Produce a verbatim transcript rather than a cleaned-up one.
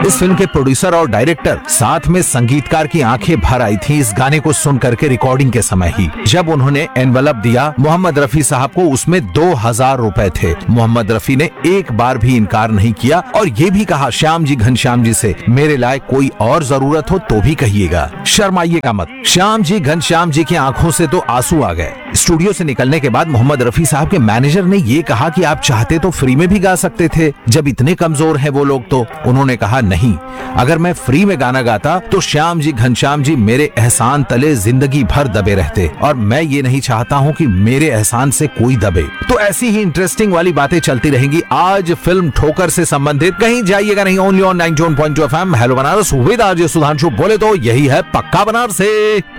इस फिल्म के प्रोड्यूसर और डायरेक्टर साथ में संगीतकार की आंखें भर आई थी इस गाने को सुन करके रिकॉर्डिंग के समय ही। जब उन्होंने एनवलप दिया मोहम्मद रफी साहब को, उसमें दो हजार रुपए थे। मोहम्मद रफी ने एक बार भी इनकार नहीं किया और ये भी कहा श्याम जी घनश्याम जी से, मेरे लायक कोई और जरूरत हो तो भी कहिएगा, शर्माइएगा मत। श्याम जी घनश्याम जी की आंखों से तो आंसू आ गए। स्टूडियो से निकलने के बाद मोहम्मद रफी साहब के मैनेजर ने ये कहा कि आप चाहते तो फ्री में भी गा सकते थे, जब इतने कमजोर हैं वो लोग तो। उन्होंने कहा नहीं, अगर मैं फ्री में गाना गाता तो श्याम जी घनश्याम जी मेरे एहसान तले जिंदगी भर दबे रहते, और मैं ये नहीं चाहता हूँ कि मेरे एहसान से कोई दबे। तो ऐसी ही इंटरेस्टिंग वाली बातें चलती रहेंगी आज फिल्म ठोकर से संबंधित। कहीं जाइएगा नहीं, only on ninety one point two F M. Hello Banaras with RJ Sudhanshu, बोले तो यही है पक्का बनारस से।